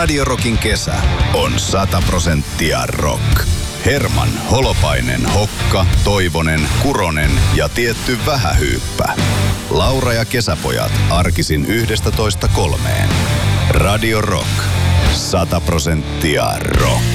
Radio Rockin kesä on 100% rock. Herman, Holopainen, Hokka, Toivonen, Kuronen ja tietty Vähähyyppä. Laura ja kesäpojat arkisin 11:3. Radio Rock. 100% rock.